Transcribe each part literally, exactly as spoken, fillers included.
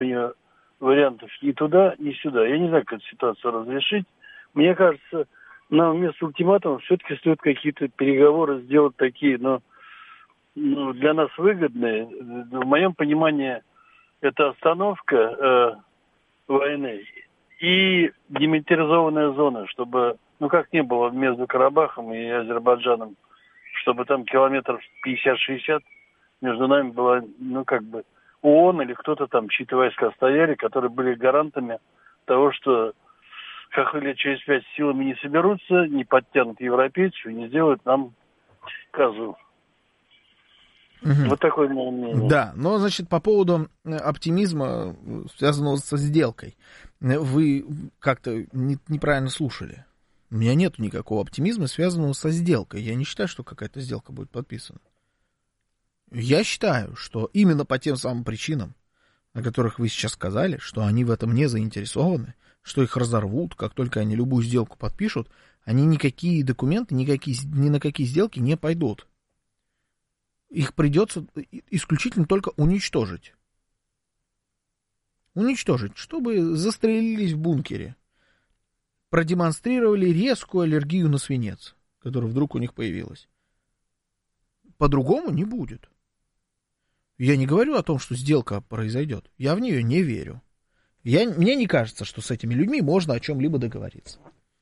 вариантов ни туда, ни сюда. Я не знаю, как эту ситуацию разрешить. Мне кажется, нам вместо ультиматума все-таки стоит какие-то переговоры сделать такие, но ну, для нас выгодные. В моем понимании, это остановка э, войны и демилитаризованная зона, чтобы, ну как не было между Карабахом и Азербайджаном, чтобы там километров пятьдесят-шестьдесят между нами было, ну как бы, ООН или кто-то там, чьи-то войска стояли, которые были гарантами того, что как лет через пять силами не соберутся, не подтянут европейцев и не сделают нам козу. Угу. Вот такое мое мнение. Да, но, значит, по поводу оптимизма, связанного со сделкой, вы как-то не, неправильно слушали. У меня нет никакого оптимизма, связанного со сделкой. Я не считаю, что какая-то сделка будет подписана. Я считаю, что именно по тем самым причинам, о которых вы сейчас сказали, что они в этом не заинтересованы, что их разорвут, как только они любую сделку подпишут, они никакие документы, никакие, ни на какие сделки не пойдут. Их придется исключительно только уничтожить. Уничтожить, чтобы застрелились в бункере. Продемонстрировали резкую аллергию на свинец, которая вдруг у них появилась. По-другому не будет. Я не говорю о том, что сделка произойдет. Я в нее не верю. Я, мне не кажется, что с этими людьми можно о чем-либо договориться.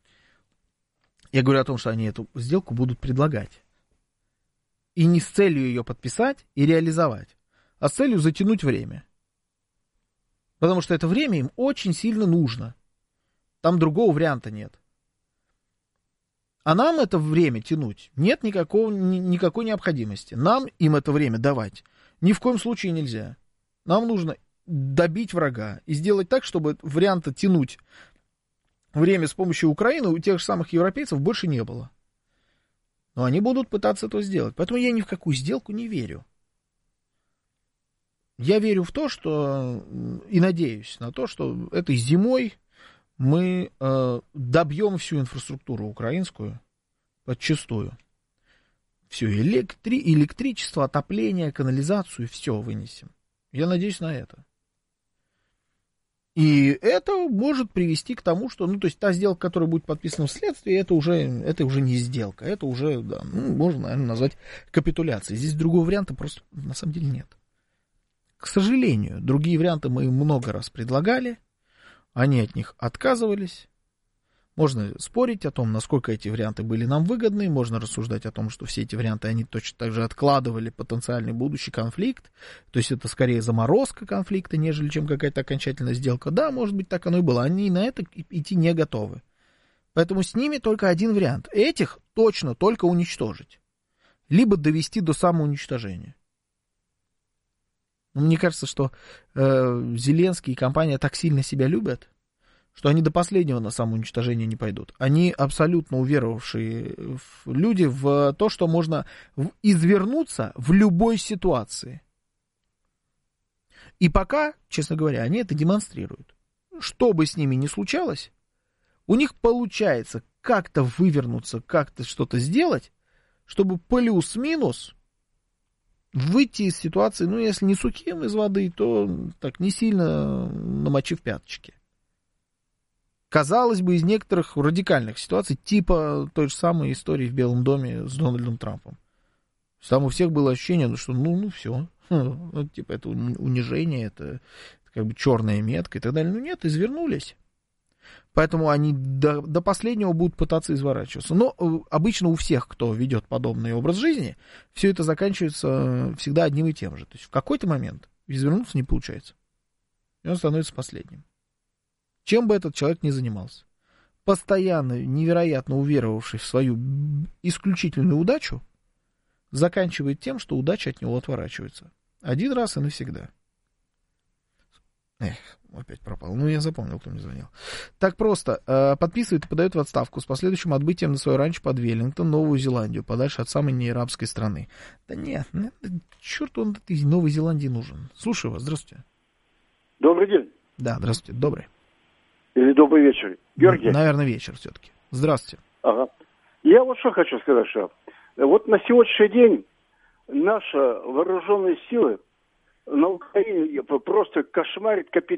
Я говорю о том, что они эту сделку будут предлагать. И не с целью ее подписать и реализовать, а с целью затянуть время. Потому что это время им очень сильно нужно. Там другого варианта нет. А нам это время тянуть нет никакого, ни, никакой необходимости. Нам им это время давать ни в коем случае нельзя. Нам нужно добить врага и сделать так, чтобы варианта тянуть время с помощью Украины у тех же самых европейцев больше не было. Но они будут пытаться это сделать. Поэтому я ни в какую сделку не верю. Я верю в то, что и надеюсь на то, что этой зимой мы э, добьем всю инфраструктуру украинскую подчистую. Все, электри- электричество, отопление, канализацию, все вынесем. Я надеюсь на это. И это может привести к тому, что, ну, то есть та сделка, которая будет подписана вследствие, это уже, это уже не сделка, это уже, да, ну, можно, наверное, назвать капитуляцией. Здесь другого варианта просто на самом деле нет. К сожалению, другие варианты мы много раз предлагали, они от них отказывались. Можно спорить о том, насколько эти варианты были нам выгодны, можно рассуждать о том, что все эти варианты, они точно так же откладывали потенциальный будущий конфликт, то есть это скорее заморозка конфликта, нежели чем какая-то окончательная сделка. Да, может быть, так оно и было, они на это идти не готовы. Поэтому с ними только один вариант. Этих точно только уничтожить, либо довести до самоуничтожения. Мне кажется, что э, Зеленский и компания так сильно себя любят, что они до последнего на самоуничтожение не пойдут. Они абсолютно уверовавшие люди в то, что можно извернуться в любой ситуации. И пока, честно говоря, они это демонстрируют. Что бы с ними ни случалось, у них получается как-то вывернуться, как-то что-то сделать, чтобы плюс-минус выйти из ситуации, ну, если не сухим из воды, то так не сильно намочив пяточки. Казалось бы, из некоторых радикальных ситуаций, типа той же самой истории в Белом доме с Дональдом Трампом. Там у всех было ощущение, что ну, ну все, ну, типа это унижение, это, это как бы черная метка и так далее. Ну нет, извернулись. Поэтому они до, до последнего будут пытаться изворачиваться. Но обычно у всех, кто ведет подобный образ жизни, все это заканчивается всегда одним и тем же. То есть в какой-то момент извернуться не получается. И он становится последним. Чем бы этот человек ни занимался. Постоянно, невероятно уверовавший в свою исключительную удачу, заканчивает тем, что удача от него отворачивается. Один раз и навсегда. Эх, опять пропал. Ну, я запомнил, кто мне звонил. Так просто. Э, подписывает и подает в отставку с последующим отбытием на свой ранч под Веллингтон, Новую Зеландию, подальше от самой неарабской страны. Да нет, нет, черт он этой Новой Зеландии нужен. Слушаю вас, здравствуйте. Добрый день. Да, здравствуйте, добрый. Или добрый вечер. Георгий? Наверное, вечер все-таки. Здравствуйте. Ага. Я вот что хочу сказать, что вот на сегодняшний день наши вооруженные силы на Украине просто кошмарит капитал.